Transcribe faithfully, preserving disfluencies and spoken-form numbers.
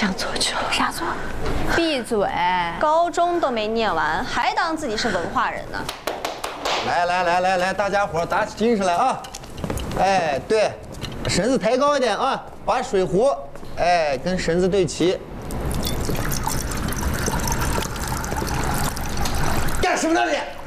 上座去了。 啥座？ 闭嘴！高中都没念完，还当自己是文化人呢。 来来来来来，大家伙打起精神来啊！哎，对，身子抬高一点啊，把水壶哎跟身子对齐。干什么呢你？